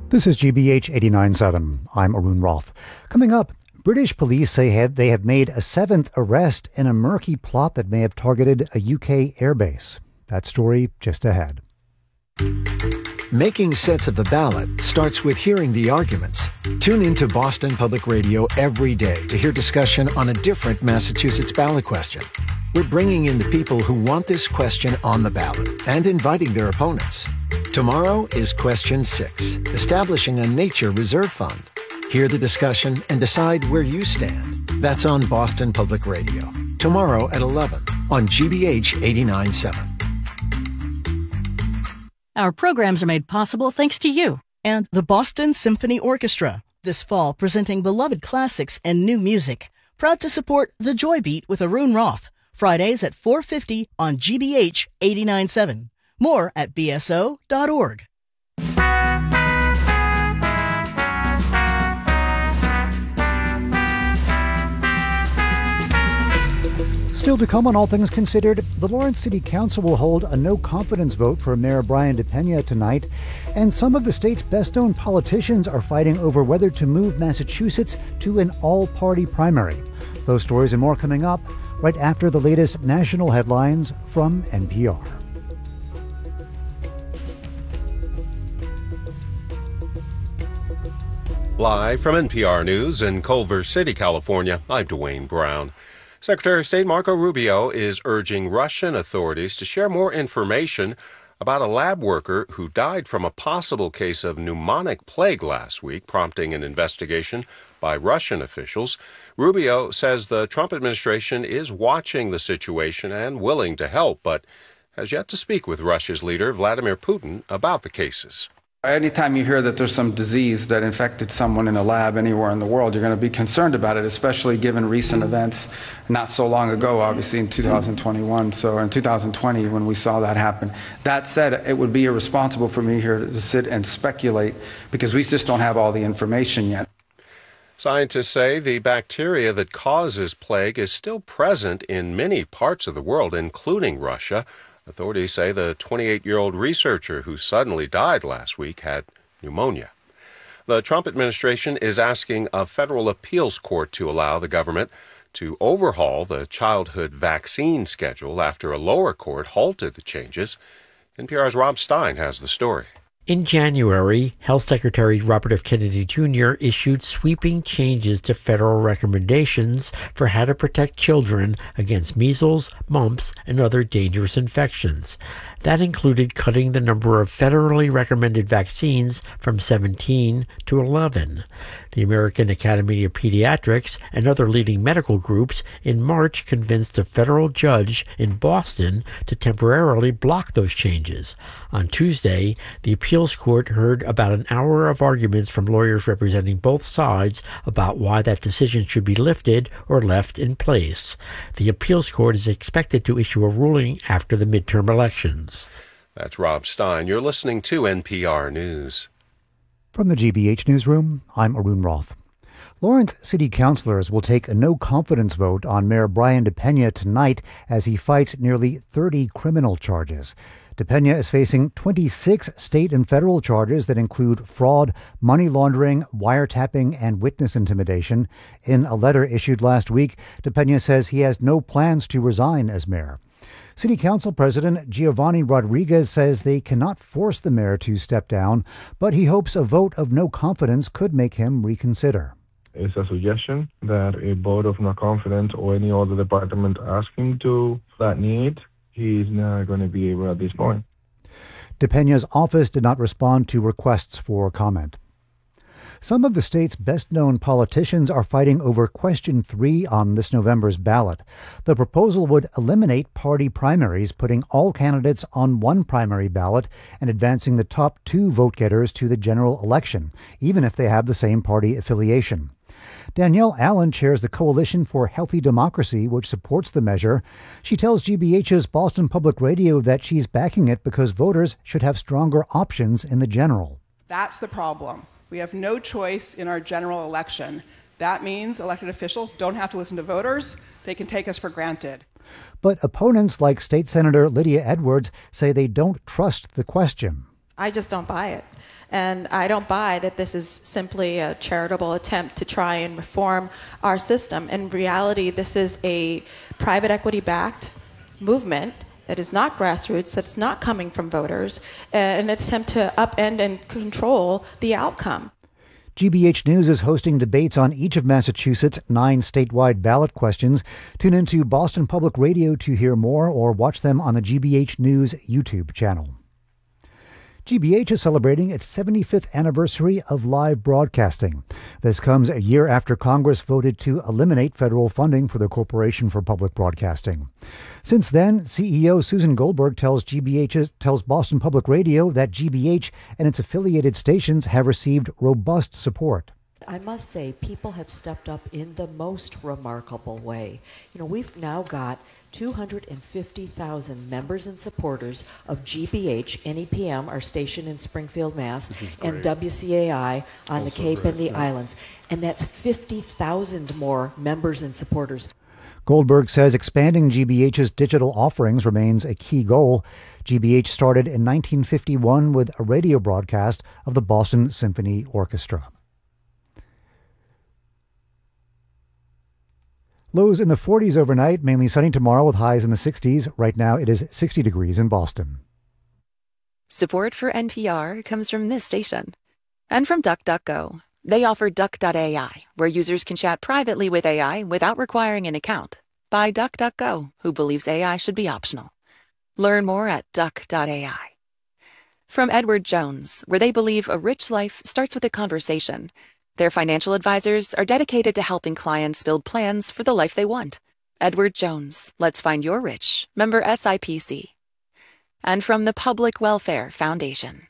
This is GBH 89.7. I'm Arun Roth. Coming up, British police say they have made a seventh arrest in a murky plot that may have targeted a UK airbase. That story just ahead. Making sense of the ballot starts with hearing the arguments. Tune into Boston Public Radio every day to hear discussion on a different Massachusetts ballot question. We're bringing in the people who want this question on the ballot and inviting their opponents. Tomorrow is Question 6, establishing a nature reserve fund. Hear the discussion and decide where you stand. That's on Boston Public Radio. Tomorrow at 11 on GBH 89.7. Our programs are made possible thanks to you. And the Boston Symphony Orchestra, this fall presenting beloved classics and new music. Proud to support The Joy Beat with Arun Roth, Fridays at 4:50 on GBH 89.7. More at bso.org. Still to come on All Things Considered, the Lawrence City Council will hold a no-confidence vote for Mayor Brian DePena tonight, and some of the state's best-known politicians are fighting over whether to move Massachusetts to an all-party primary. Those stories and more coming up right after the latest national headlines from NPR. Live from NPR News in Culver City, California, I'm Dwayne Brown. Secretary of State Marco Rubio is urging Russian authorities to share more information about a lab worker who died from a possible case of pneumonic plague last week, prompting an investigation by Russian officials. Rubio says the Trump administration is watching the situation and willing to help, but has yet to speak with Russia's leader, Vladimir Putin, about the cases. Anytime you hear that there's some disease that infected someone in a lab anywhere in the world, you're going to be concerned about it, especially given recent events not so long ago, obviously in 2021. So in 2020, when we saw that happen. That said, it would be irresponsible for me here to sit and speculate because we just don't have all the information yet. Scientists say the bacteria that causes plague is still present in many parts of the world, including Russia. Authorities say the 28-year-old researcher who suddenly died last week had pneumonia. The Trump administration is asking a federal appeals court to allow the government to overhaul the childhood vaccine schedule after a lower court halted the changes. NPR's Rob Stein has the story. In January, Health Secretary Robert F. Kennedy Jr. issued sweeping changes to federal recommendations for how to protect children against measles, mumps, and other dangerous infections. That included cutting the number of federally recommended vaccines from 17 to 11. The American Academy of Pediatrics and other leading medical groups in March convinced a federal judge in Boston to temporarily block those changes. On Tuesday, the appeals court heard about an hour of arguments from lawyers representing both sides about why that decision should be lifted or left in place. The appeals court is expected to issue a ruling after the midterm elections. That's Rob Stein. You're listening to NPR News. From the GBH Newsroom, I'm Arun Roth. Lawrence City councilors will take a no-confidence vote on Mayor Brian DePena tonight as he fights nearly 30 criminal charges. DePena is facing 26 state and federal charges that include fraud, money laundering, wiretapping, and witness intimidation. In a letter issued last week, DePena says he has no plans to resign as mayor. City Council President Giovanni Rodriguez says they cannot force the mayor to step down, but he hopes a vote of no confidence could make him reconsider. It's a suggestion that a vote of no confidence or any other department asking to that need, he's not going to be able at this point. DePena's office did not respond to requests for comment. Some of the state's best-known politicians are fighting over Question 3 on this November's ballot. The proposal would eliminate party primaries, putting all candidates on one primary ballot and advancing the top two vote-getters to the general election, even if they have the same party affiliation. Danielle Allen chairs the Coalition for Healthy Democracy, which supports the measure. She tells GBH's Boston Public Radio that she's backing it because voters should have stronger options in the general. That's the problem. We have no choice in our general election. That means elected officials don't have to listen to voters. They can take us for granted. But opponents like State Senator Lydia Edwards say they don't trust the question. I just don't buy it. And I don't buy that this is simply a charitable attempt to try and reform our system. In reality, this is a private equity-backed movement that is not grassroots, that's not coming from voters, an attempt to upend and control the outcome. GBH News is hosting debates on each of Massachusetts' 9 statewide ballot questions. Tune into Boston Public Radio to hear more or watch them on the GBH News YouTube channel. GBH is celebrating its 75th anniversary of live broadcasting. This comes a year after Congress voted to eliminate federal funding for the Corporation for Public Broadcasting. Since then, CEO Susan Goldberg tells Boston Public Radio that GBH and its affiliated stations have received robust support. I must say, people have stepped up in the most remarkable way. We've now got 250,000 members and supporters of GBH, NEPM, our station in Springfield, Mass., and WCAI on the Cape and the Islands. And that's 50,000 more members and supporters. Goldberg says expanding GBH's digital offerings remains a key goal. GBH started in 1951 with a radio broadcast of the Boston Symphony Orchestra. Lows in the 40s overnight, mainly sunny tomorrow with highs in the 60s. Right now it is 60 degrees in Boston. Support for NPR comes from this station and from DuckDuckGo. They offer Duck.ai, where users can chat privately with AI without requiring an account. By DuckDuckGo, who believes AI should be optional. Learn more at Duck.ai. From Edward Jones, where they believe a rich life starts with a conversation. Their financial advisors are dedicated to helping clients build plans for the life they want. Edward Jones, let's find your rich. Member SIPC. And from the Public Welfare Foundation.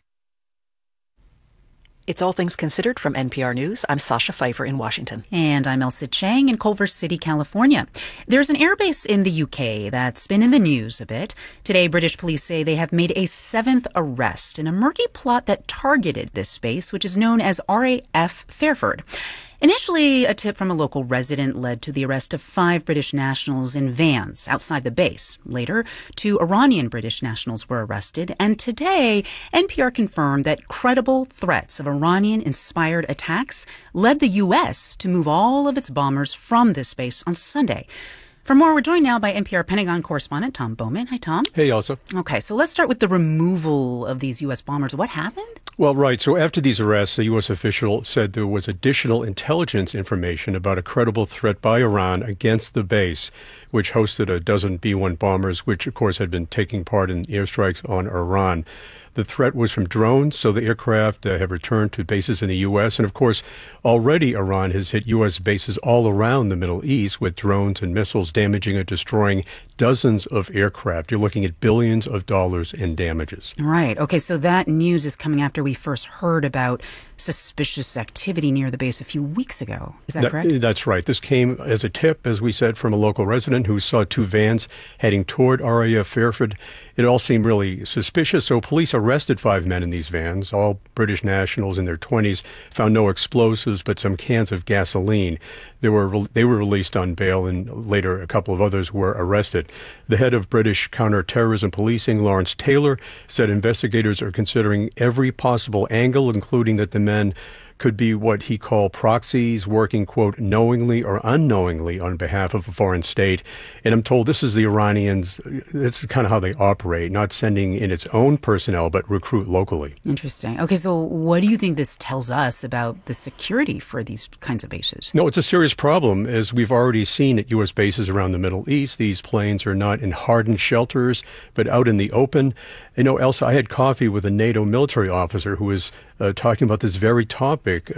It's All Things Considered from NPR News. I'm Sasha Pfeiffer in Washington. And I'm Elsa Chang in Culver City, California. There's an airbase in the UK that's been in the news a bit. Today, British police say they have made a 7th arrest in a murky plot that targeted this space, which is known as RAF Fairford. Initially, a tip from a local resident led to the arrest of 5 British nationals in vans outside the base. Later, 2 Iranian British nationals were arrested. And today, NPR confirmed that credible threats of Iranian-inspired attacks led the U.S. to move all of its bombers from this base on Sunday. For more, we're joined now by NPR Pentagon correspondent Tom Bowman. Hi, Tom. Hey, Elsa. Okay, so let's start with the removal of these U.S. bombers. What happened? Well, right. So after these arrests, a U.S. official said there was additional intelligence information about a credible threat by Iran against the base, which hosted a dozen B-1 bombers, which, of course, had been taking part in airstrikes on Iran. The threat was from drones, so the aircraft have returned to bases in the U.S. And, of course, already Iran has hit U.S. bases all around the Middle East with drones and missiles damaging and destroying dozens of aircraft. You're looking at billions of dollars in damages. Right. Okay, so that news is coming after we first heard about suspicious activity near the base a few weeks ago. Is that correct? That's right. This came as a tip, as we said, from a local resident who saw 2 vans heading toward RAF Fairford. It all seemed really suspicious, so police arrested 5 men in these vans, all British nationals in their 20s, found no explosives but some cans of gasoline. They were released on bail, and later a couple of others were arrested. The head of British counterterrorism policing, Lawrence Taylor, said investigators are considering every possible angle, including that the men could be what he called proxies, working, quote, knowingly or unknowingly on behalf of a foreign state. And I'm told this is the Iranians, this is kind of how they operate, not sending in its own personnel, but recruit locally. Interesting. Okay, so what do you think this tells us about the security for these kinds of bases? No, it's a serious problem. As we've already seen at U.S. bases around the Middle East, these planes are not in hardened shelters, but out in the open. You know, Elsa, I had coffee with a NATO military officer who was talking about this very topic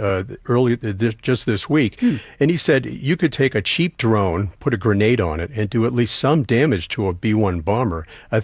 just this week. And he said you could take a cheap drone, put a grenade on it, and do at least some damage to a B-1 bomber, a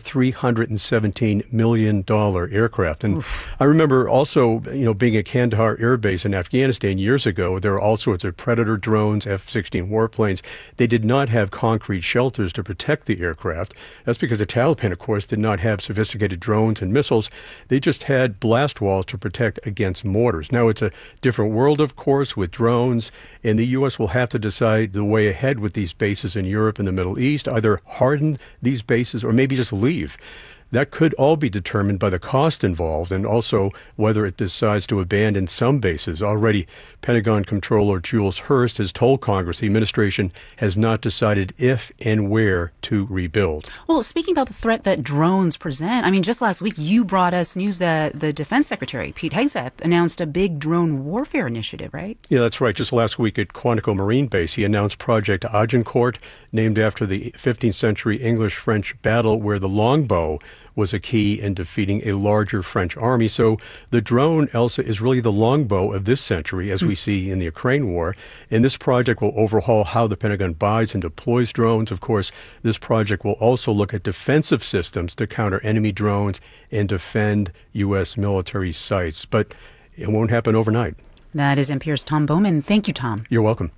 $317 million aircraft. And I remember also, being at Kandahar Air Base in Afghanistan years ago, there were all sorts of Predator drones, F-16 warplanes. They did not have concrete shelters to protect the aircraft. That's because the Taliban, of course, did not have sophisticated drones and missiles. They just had blast walls to protect against mortars. Now, it's a different world, of course, with drones, and the U.S. will have to decide the way ahead with these bases in Europe and the Middle East, either harden these bases or maybe just leave. that could all be determined by the cost involved and also whether it decides to abandon some bases. Already, Pentagon Comptroller Jules Hurst has told Congress the administration has not decided if and where to rebuild. Well, speaking about the threat that drones present, I mean, just last week you brought us news that the Defense Secretary, Pete Hegseth, announced a big drone warfare initiative, right? Yeah, that's right. Just last week at Quantico Marine Base, he announced Project Agincourt, named after the 15th century English-French battle where the longbow was a key in defeating a larger French army. So the drone, Elsa, is really the longbow of this century, as we see in the Ukraine war. And this project will overhaul how the Pentagon buys and deploys drones. Of course, this project will also look at defensive systems to counter enemy drones and defend U.S. military sites. But it won't happen overnight. That is NPR's Tom Bowman. Thank you, Tom. You're welcome.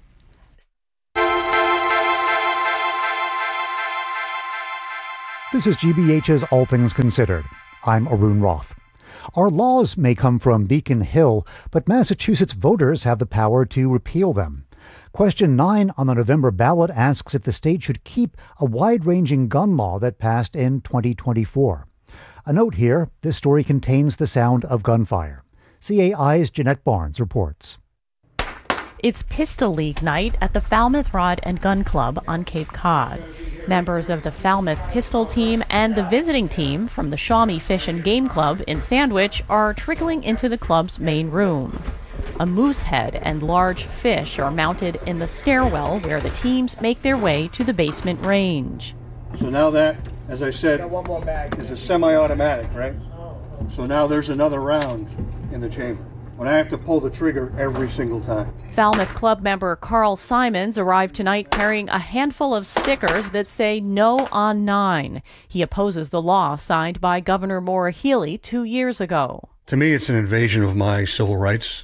This is GBH's All Things Considered. I'm Arun Roth. Our laws may come from Beacon Hill, but Massachusetts voters have the power to repeal them. Question 9 on the November ballot asks if the state should keep a wide-ranging gun law that passed in 2024. A note here, this story contains the sound of gunfire. CAI's Jeanette Barnes reports. It's Pistol League night at the Falmouth Rod and Gun Club on Cape Cod. Members of the Falmouth Pistol Team and the visiting team from the Shawnee Fish and Game Club in Sandwich are trickling into the club's main room. A moose head and large fish are mounted in the stairwell where the teams make their way to the basement range. So now that, as I said, is a semi-automatic, right? So now there's another round in the chamber when I have to pull the trigger every single time. Falmouth Club member Carl Simons arrived tonight carrying a handful of stickers that say no on 9. He opposes the law signed by Governor Maura Healey 2 years ago. To me, it's an invasion of my civil rights.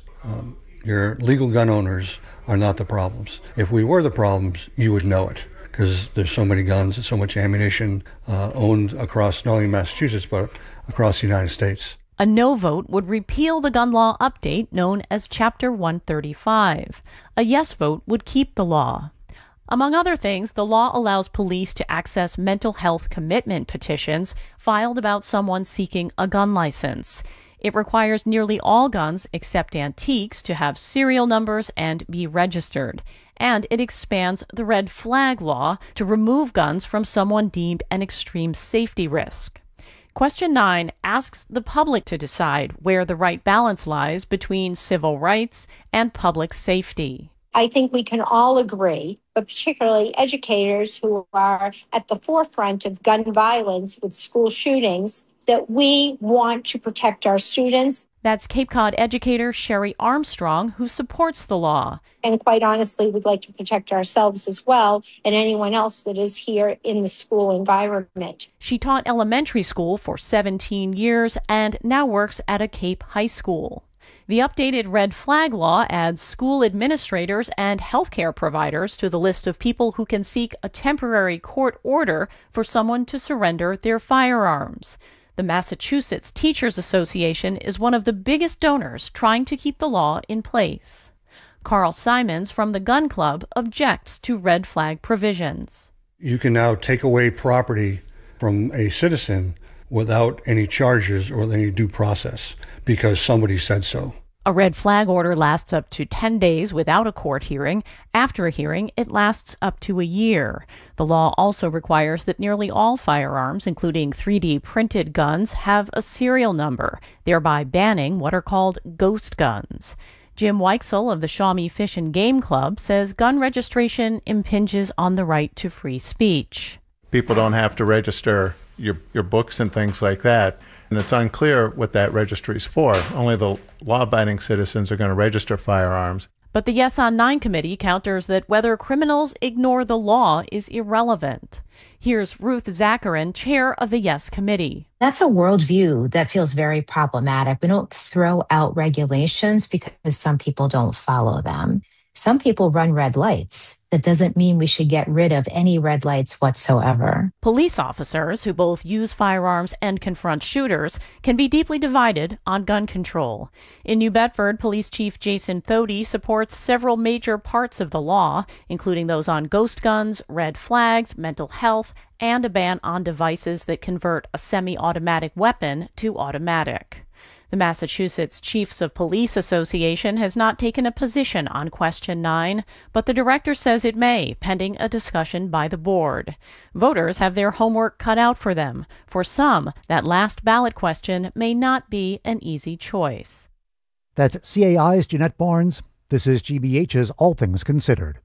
Your legal gun owners are not the problems. If we were the problems, you would know it, because there's so many guns and so much ammunition owned across not only Massachusetts, but across the United States. A no vote would repeal the gun law update known as Chapter 135. A yes vote would keep the law. Among other things, the law allows police to access mental health commitment petitions filed about someone seeking a gun license. It requires nearly all guns except antiques to have serial numbers and be registered. And it expands the red flag law to remove guns from someone deemed an extreme safety risk. Question 9 asks the public to decide where the right balance lies between civil rights and public safety. I think we can all agree, but particularly educators who are at the forefront of gun violence with school shootings, that we want to protect our students. That's Cape Cod educator Sherry Armstrong, who supports the law. And quite honestly, we'd like to protect ourselves as well and anyone else that is here in the school environment. She taught elementary school for 17 years and now works at a Cape high school. The updated red flag law adds school administrators and healthcare providers to the list of people who can seek a temporary court order for someone to surrender their firearms. The Massachusetts Teachers Association is one of the biggest donors trying to keep the law in place. Carl Simons from the Gun Club objects to red flag provisions. You can now take away property from a citizen without any charges or any due process because somebody said so. A red flag order lasts up to 10 days without a court hearing. After a hearing, it lasts up to a year. The law also requires that nearly all firearms, including 3D printed guns, have a serial number, thereby banning what are called ghost guns. Jim Weichsel of the Shawnee Fish and Game Club says gun registration impinges on the right to free speech. People don't have to register your books and things like that. And it's unclear what that registry is for. Only the law-abiding citizens are going to register firearms. But the Yes on 9 committee counters that whether criminals ignore the law is irrelevant. Here's Ruth Zacharin, chair of the Yes committee. That's a worldview that feels very problematic. We don't throw out regulations because some people don't follow them. Some people run red lights that doesn't mean we should get rid of any red lights whatsoever. Police officers who both use firearms and confront shooters can be deeply divided on gun control. In New Bedford, Police Chief Jason Thody supports several major parts of the law, including those on ghost guns, red flags, mental health, and a ban on devices that convert a semi-automatic weapon to automatic. The Massachusetts Chiefs of Police Association has not taken a position on Question 9, but the director says it may, pending a discussion by the board. Voters have their homework cut out for them. For some, that last ballot question may not be an easy choice. That's CAI's Jeanette Barnes. This is GBH's All Things Considered.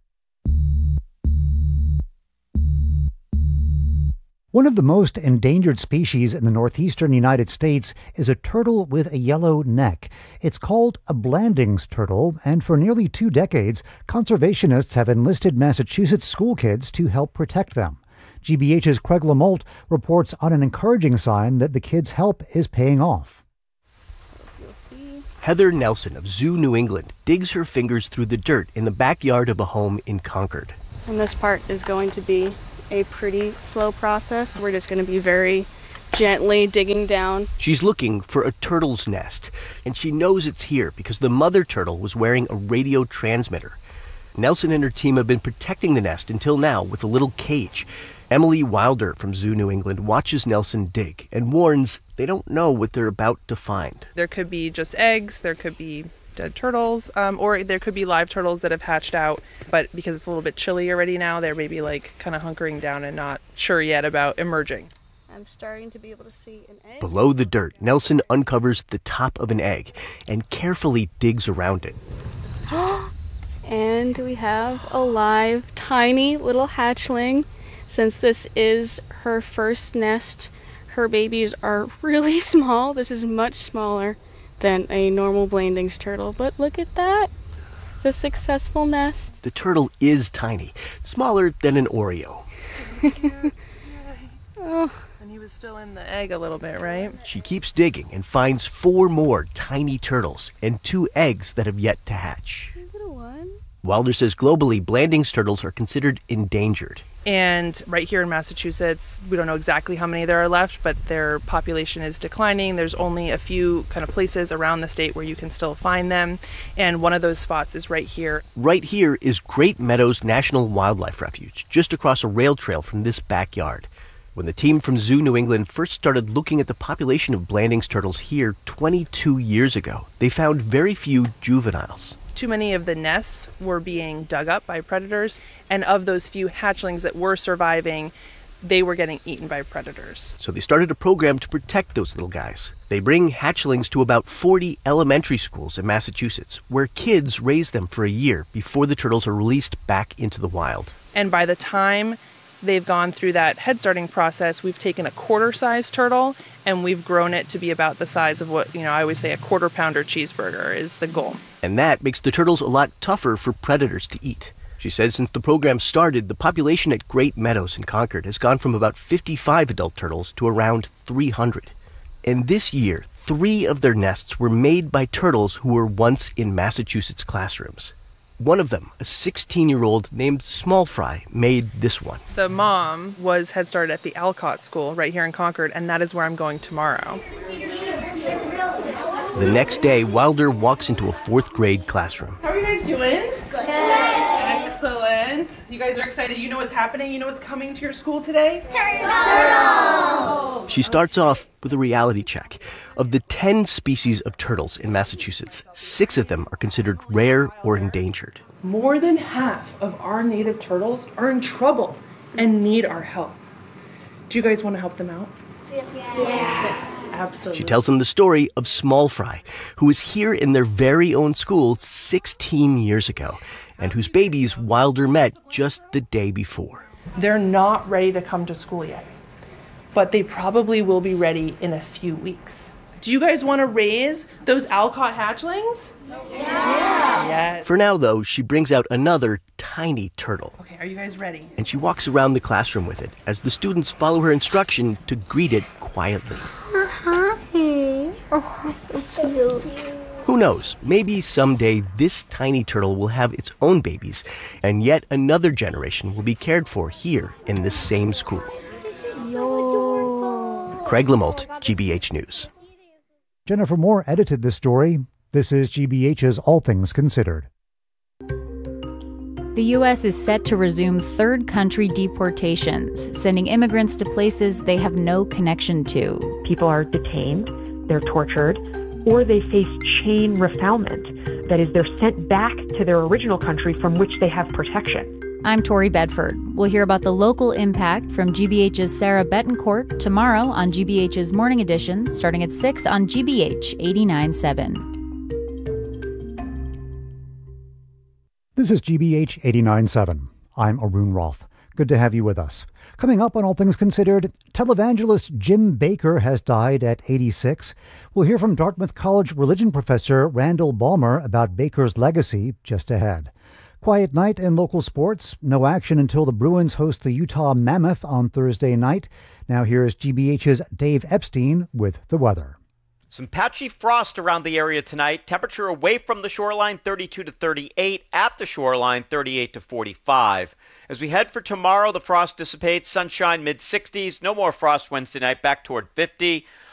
One of the most endangered species in the northeastern United States is a turtle with a yellow neck. It's called a Blandings turtle, and for nearly 2 decades, conservationists have enlisted Massachusetts school kids to help protect them. GBH's Craig Lamolt reports on an encouraging sign that the kids' help is paying off. Heather Nelson of Zoo New England digs her fingers through the dirt in the backyard of a home in Concord. And this part is going to be a pretty slow process. We're just going to be very gently digging down. She's looking for a turtle's nest, and she knows it's here because the mother turtle was wearing a radio transmitter. Nelson and her team have been protecting the nest until now with a little cage. Emily Wilder from Zoo New England watches Nelson dig and warns they don't know what they're about to find. There could be just eggs, there could be dead turtles, or there could be live turtles that have hatched out, but because it's a little bit chilly already now, they're maybe like kind of hunkering down and not sure yet about emerging. I'm starting to be able to see an egg. Below the dirt, Nelson uncovers the top of an egg and carefully digs around it. And we have a live, tiny little hatchling. Since this is her first nest, her babies are really small. This is much smaller than a normal Blandings turtle, but look at that. It's a successful nest. The turtle is tiny, smaller than an Oreo. Oh, and he was still in the egg a little bit, right? She keeps digging and finds 4 more tiny turtles and 2 eggs that have yet to hatch. Wilder says globally, Blandings turtles are considered endangered. And right here in Massachusetts, we don't know exactly how many there are left, but their population is declining. There's only a few kind of places around the state where you can still find them. And one of those spots is right here. Right here is Great Meadows National Wildlife Refuge, just across a rail trail from this backyard. When the team from Zoo New England first started looking at the population of Blandings turtles here 22 years ago, they found very few juveniles. Too many of the nests were being dug up by predators, and of those few hatchlings that were surviving, they were getting eaten by predators. So they started a program to protect those little guys. They bring hatchlings to about 40 elementary schools in Massachusetts, where kids raise them for a year before the turtles are released back into the wild. And by the time they've gone through that head starting process, we've taken a quarter-sized turtle and we've grown it to be about the size of what, I always say a quarter-pounder cheeseburger is the goal. And that makes the turtles a lot tougher for predators to eat. She says since the program started, the population at Great Meadows in Concord has gone from about 55 adult turtles to around 300. And this year, 3 of their nests were made by turtles who were once in Massachusetts classrooms. One of them, a 16-year-old named Small Fry, made this one. The mom was Head Start at the Alcott School right here in Concord, and that is where I'm going tomorrow. The next day, Wilder walks into a 4th grade classroom. How are you guys doing? Good. Excellent. You guys are excited. You know what's happening? You know what's coming to your school today? Turtles! She starts off with a reality check. Of the 10 species of turtles in Massachusetts, 6 of them are considered rare or endangered. More than half of our native turtles are in trouble and need our help. Do you guys want to help them out? Yes, absolutely. She tells them the story of Small Fry, who was here in their very own school 16 years ago, and whose babies Wilder met just the day before. They're not ready to come to school yet, but they probably will be ready in a few weeks. Do you guys want to raise those Alcott hatchlings? Yeah. Yes. For now, though, she brings out another tiny turtle. Okay, are you guys ready? And she walks around the classroom with it as the students follow her instruction to greet it quietly. Hi. Oh, so cute. Who knows? Maybe someday this tiny turtle will have its own babies, and yet another generation will be cared for here in this same school. Craig Lamolt, GBH News. Jennifer Moore edited this story. This is GBH's All Things Considered. The U.S. is set to resume third country deportations, sending immigrants to places they have no connection to. People are detained, they're tortured, or they face chain refoulement. That is, they're sent back to their original country from which they have protection. I'm Tori Bedford. We'll hear about the local impact from GBH's Sarah Betancourt tomorrow on GBH's Morning Edition, starting at 6 on GBH 89.7. This is GBH 89.7. I'm Arun Roth. Good to have you with us. Coming up on All Things Considered, televangelist Jim Bakker has died at 86. We'll hear from Dartmouth College religion professor Randall Balmer about Bakker's legacy just ahead. Quiet night in local sports. No action until the Bruins host the Utah Mammoth on Thursday night. Now here's GBH's Dave Epstein with the weather. Some patchy frost around the area tonight. Temperature away from the shoreline 32 to 38, at the shoreline 38 to 45. As we head for tomorrow, the frost dissipates, sunshine mid-60s, no more frost Wednesday night, back toward 50.